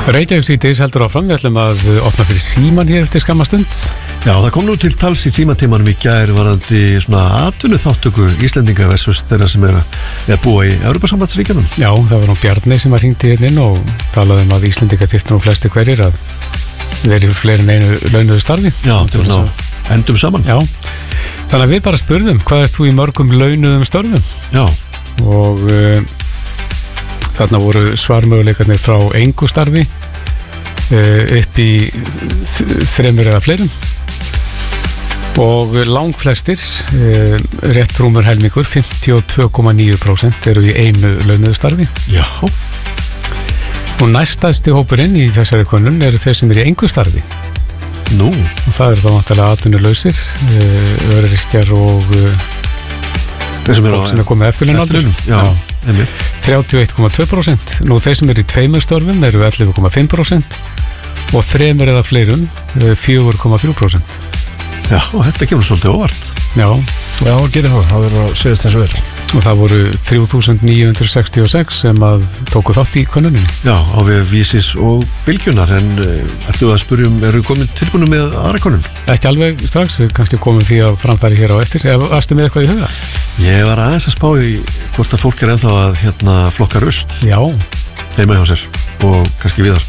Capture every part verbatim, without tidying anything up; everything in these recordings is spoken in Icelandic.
Reykjavík síðdegis heldur áfram, við ætlum að opna fyrir síman hér eftir skamma stund. Já, það kom nú til tals í símatímanum í gær varðandi svona atvinnuþáttöku Íslendinga versus þeirra sem er að búa í Evrópusambandsríkjunum. Já, það var nú Bjarni sem var hringt í hérna inn og talaði um að Íslendinga þyrftu nú flesti hverjir að verið fleiri en einu launuðu starfi. Já, til ná endum saman. Já, þannig að við bara spurðum, hvað ert þú í mörgum launuðum störfum? Já. Og uh, þarna voru svarmöguleikarnir frá engu starfi uh, upp í þremur eða fleirum og langflestir uh, rétt rúmur helmingur fimmtíu og tvö komma níu prósent eru í einu launuðu starfi. Já. Og næstæðsti hópurinn í þessari könnun eru þeir sem eru í engu starfi. Nú. Og það eru þá vantarlega atvinnulausir, uh, öryrkjar og uh, fólk sem er komið eftirlaunaaldur. Já, einmitt. þrjátíu og eitt komma tvö prósent. Nú þeir sem eru í tveimur störfum eru ellefu komma fimm prósent og þremur eða fleirum fjögur komma þrjú prósent. Já, og þetta kemur svolítið óvart. Já. Já, getur það. Það verður að segja þess að vel. Og það voru þrjú þúsund níu hundruð sextíu og sex sem að tóku þátt í könnuninni. Já, á við Vísis og Bylgjunar, en ættu að spyrjum, eru komin tilbúinu með aðra könnun? Ekki alveg strax, við kannski komum því að framfæri hér á eftir. Eða varstu með eitthvað í huga? Ég var aðeins að spá í hvort að fólk er ennþá að hérna, flokka rusl. Já. Heima hjá sér og kannski viðar.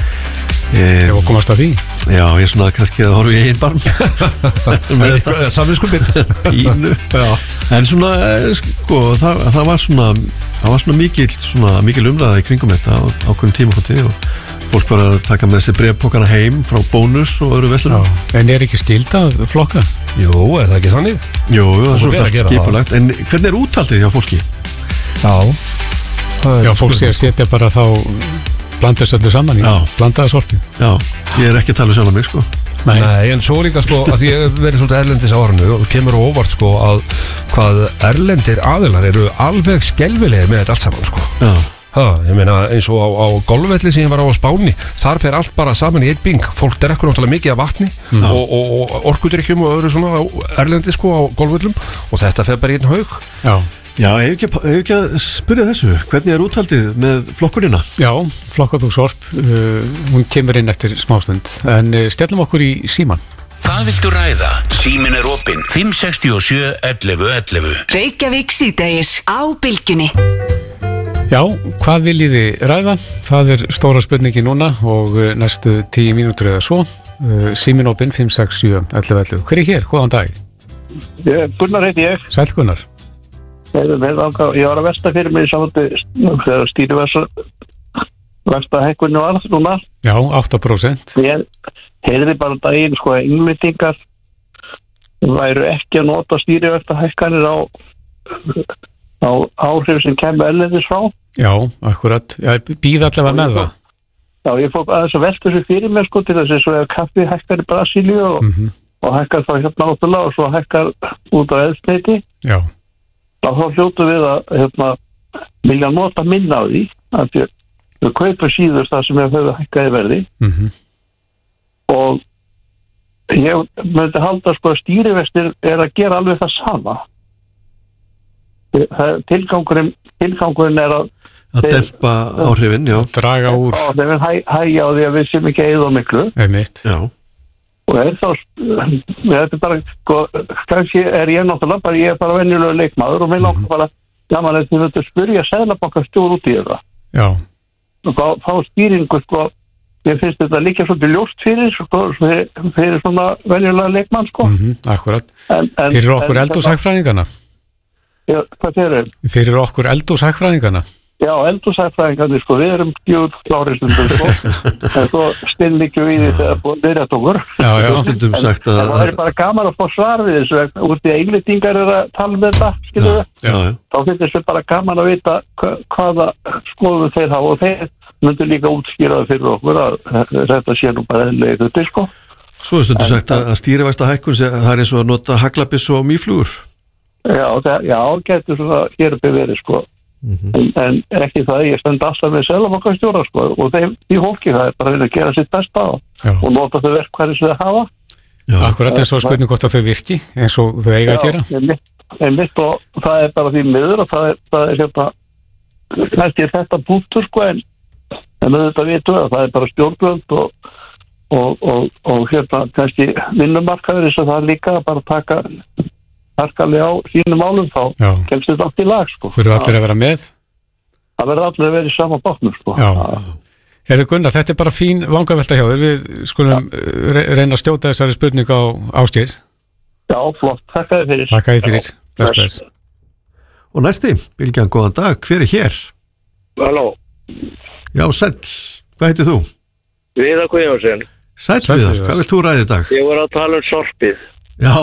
Ég var komast að því. Já, ég er svona kannski að horfa í einn barm með þetta samviskupið Ínu. En svona, sko, það, það var svona það var svona mikil, svona mikil umræða í kringum þetta á ákveðnum tímapunkti og fólk var að taka með þessi bréfpókana heim frá Bónus og öðru verslunum. En er ekki skylda að flokka? Jú, er það ekki þannig? Jú, það er svona allt skipulagt. En hvernig er úthaldið hjá fólki? Já. Já, fólk sé að setja bara þá blanda þessu öllu saman í blandaða sorpi. Já, ég er ekki að tala um sjálf mig, sko. Nei. Nei, en svo líka, sko, að ég verið svolítið erlendis á árinu og kemur á óvart, sko, að hvað erlendir aðilar eru alveg skelfilegir með þetta allt saman, sko. Já. Ha, ég meina, eins og á, á golfvelli sem ég var á Spáni, þar fer allt bara saman í eitt bing. Fólk drekkur náttúrulega mikið af vatni mm. og, og, og orkudrykkjum og öðru svona erlendi, sko, á golfvellum og þetta fer bara í einn haug. Já. Já, ef ekki, ef ekki að spyrja þessu, hvernig er úthaldið með flokkurina? Já, flokkað og sorp, uh, hún kemur inn eftir smástund, en uh, stjallum okkur í síman. Hvað viltu ræða? Símin er opinn fimm sex sjö ellefu ellefu. Reykjavík síðdegis á Bylgjunni. Já, hvað viljið þið ræða? Það er stóra spurningi núna og uh, næstu tíu mínútur eða svo. Uh, símin opinn fimm sex sjö ellefu ellefu. Hver er hér? Góðan dag. Ég, Gunnar heiti ég. Sæll Gunnar. Ég var að velta fyrir mig saman þegar stýriversa velta hækkunni var núna. Já, átta prósent. Ég heyrði bara daginn sko að innlendingar væru ekki að nota stýriversa hækkanir á, á áhrif sem kemur erlendis frá. Já, akkurat. Já, býð allavega með það. Já, ég fór aðeins að velta þessu fyrir mig sko til þess að svo ef kaffi hækkar í Brasilíu og, mm -hmm. og hækkar þá hérna náttúrulega og svo hækkar út á eldsneyti. Já. Þá hljótu við að hérna, vilja nota minna á því að við, við kaupum síður það sem við höfum hækkaði verði mm -hmm. og ég myndi halda sko að stýrivextir er að gera alveg það sama. Það, tilgangurinn, tilgangurinn er að að dempa áhrifin, já. Draga úr. Og þeir vil hæ, hægja á því að við sem ekki eða miklu. Einmitt. Já. Og er þá, þetta er bara, sko, kannski er ég náttúrulega bara, ég er bara venjulega leikmaður og mér langar bara, gaman að þið veitur spyrja seðlabankastjór út í þetta. Já. Og þá, þá stýringu, sko, ég finnst þetta líka svolítið ljóst fyrir, sko, fyrir, fyrir svona venjulega leikmann, sko. Mm -hmm, akkurat. En, en, fyrir okkur eldhúshagfræðingana. Já, hvað þeir eru? Fyrir okkur eldhúshagfræðingana. Já, eldhúshagfræðingarnir, sko, við erum djúð klárið stundum, sko, en svo stinn líka við því þegar búin byrjað okkur. Já, já. Stundum sagt að... En það er bara gaman að fá svar við þessu, úr því að englendingar eru að tala með þetta, skilur við. Já, já. Þá finnst þessu bara gaman að vita hvaða skoðum þeir hafa og þeir myndir líka útskýraði fyrir okkur að þetta sé nú bara eðlega þetta, sko. Svo er stundum sagt að stýrivæsta hækkun, það er eins og að nota haglabyss og mýflugur. Já, það, já, getur svona hér uppi verið, sko. Mm-hmm. en, en ekki það, ég stend alltaf með seðlabankastjóra sko, og þeim í fólki það er bara að gera sitt besta og nota þau verkfæri sem þau hafa. Já. Akkurat eins og spurning hvort að þau virki eins og þau eiga að gera. En mitt, en mitt og það er bara því miður og það er, það er hérna kannski er þetta bútur sko en en auðvitað vitum við að það er bara stjórnvöld og, og, og, og hérna kannski vinnumarkaður þess að það er líka að bara taka harkalega á sínum málum þá Já. kemst þetta allt í lag sko. Þurfa allir að vera með? Það verður allir að vera í sama bátnum sko. Já. Herðu Gunnar, þetta er bara fín vangavelta hjá þér. Við skulum re reyna að stjóta þessari spurningu á Ásgeir. Já, flott. Takk að þið fyrir. Takk að þið fyrir. Bless, bless. Og næsti, Bylgjan, góðan dag. Hver er hér? Halló. Já, sæll. Hvað heitir þú? Viðar Guðjónsson. Sæll Viðar, hvað vilt þú ræða í dag? Ég voru að tala um sorpið. Já.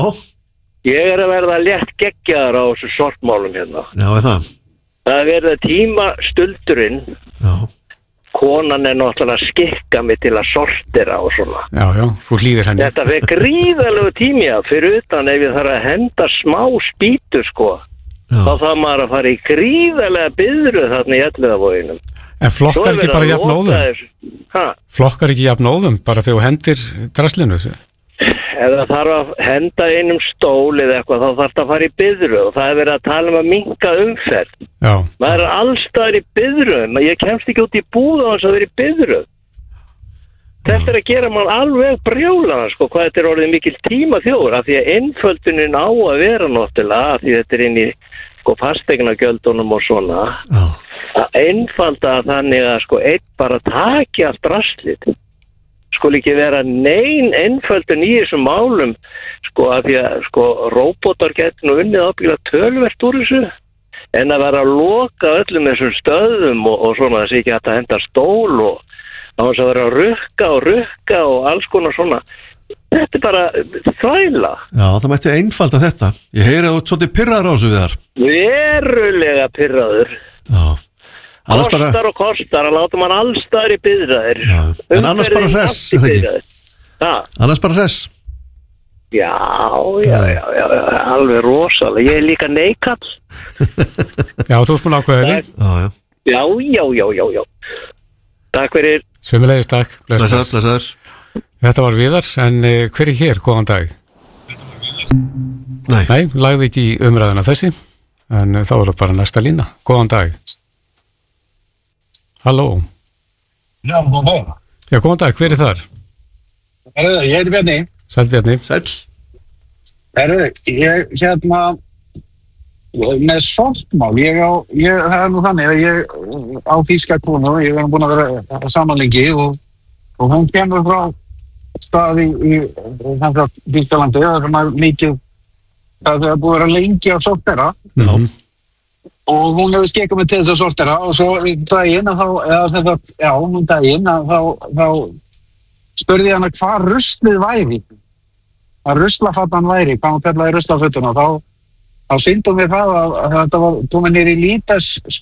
Ég er að verða létt geggjaðar á þessu sorpmálum hérna. Já, er það? Það er verið að tíma stuldurinn. Já. Konan er náttúrulega að skikka mig til að sortera og svona. Já, já, þú hlýðir henni. Þetta fyrir gríðalegu tími að fyrir utan ef ég þarf að henda smá spýtu sko. Já. Þá þarf maður að fara í gríðalega biðru þarna í Elliðavoginum. En flokkar ekki bara jafn óðum? Flokkar ekki jafn óðum bara þegar þú hendir draslinu? Ef það þarf að henda einum stól eða eitthvað, þá þarf það að fara í biðru og það er verið að tala um að minnka umferð. Já. Maður er allstaðar í biðru, ég kemst ekki út í búð á hans að vera í biðru. Þetta er að gera mann alveg brjálaðan, sko, hvað þetta er orðið mikil tíma þjóður, af því að einföldunin á að vera náttúrulega, af því þetta er inn í sko fasteignagjöldunum og svona, Já. Að einfalda þannig að sko einn bara taki allt drastlið. Skul ekki vera nein einföldun í þessum málum sko að því að sko róbótar getur nú unnið ábyggilega tölvert úr þessu en að vera að loka öllum þessum stöðum og, og svona þess ekki hægt að henda stól og þá þess að vera að rukka og rukka og alls konar svona. Þetta er bara þvæla. Já, það mætti einfalda þetta. Ég heyri að þú ert svolítið pirraður á þessu við þar. Verulega pirraður. Já. Kostar bara... og kostar að láta mann allstaðar í biðraðir. En annars bara hress, er það ekki? Annars bara hress. Já, já, já, já, alveg rosalega. Ég er líka neikall. Já, þú ert búin ákveðið þig. Já, já, já, já, já, já. Takk fyrir. Sömulegis takk. Blessaður, blessaður. Þetta var Viðar, en hver er hér? Góðan dag. Nei. Nei, lagði ekki í umræðina þessi, en þá er það bara næsta lína. Góðan dag. Halló. Já, góðan dag. Já, góðan dag, hver er þar? Herðu, ég heiti Bjarni. Sæll Bjarni. Sæll. Herðu, ég hérna með sortmál, ég á, ég, það er nú þannig að ég á þýska konu, ég er búin að vera saman lengi og, og hún kemur frá staði í þannig að Þýskalandi, það er maður mikið, það er búin að vera lengi að sortera. Já. Og hún hefur skekað mig til þess að sortera og svo daginn að þá, eða þetta, já, hún daginn að þá, þá spurði ég hana hvað ruslið væri, að ruslafattan væri, hvað hún pellaði ruslafötuna, þá, þá sýndum við það að, að þetta var, tómið nýri lítas